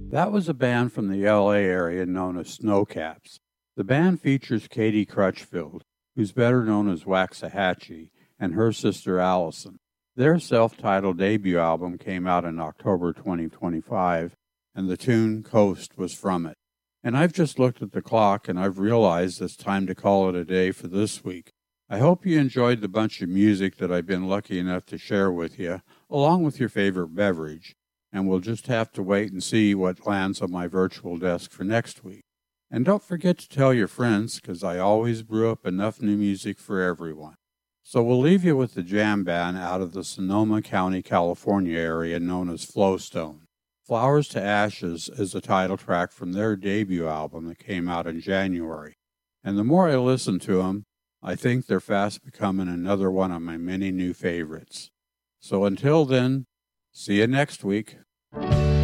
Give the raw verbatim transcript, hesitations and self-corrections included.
That was a band from the L A area known as Snowcaps. The band features Katie Crutchfield, who's better known as Waxahachie, and her sister Allison. Their self-titled debut album came out in October twenty twenty-five, and the tune Coast was from it. And I've just looked at the clock, and I've realized it's time to call it a day for this week. I hope you enjoyed the bunch of music that I've been lucky enough to share with you, along with your favorite beverage, and we'll just have to wait and see what lands on my virtual desk for next week. And don't forget to tell your friends, because I always brew up enough new music for everyone. So we'll leave you with the jam band out of the Sonoma County, California area known as Flowstone. Flowers to Ashes is the title track from their debut album that came out in January. And the more I listen to them, I think they're fast becoming another one of my many new favorites. So until then, see you next week.